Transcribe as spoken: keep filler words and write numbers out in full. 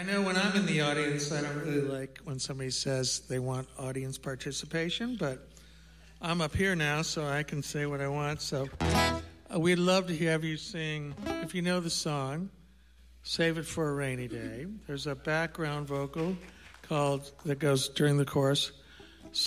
I know when I'm in the audience, I don't really like when somebody says they want audience participation, but I'm up here now, so I can say what I want. So uh, we'd love to have you sing, if you know the song, Save It for a Rainy Day. There's a background vocal called that goes during the chorus.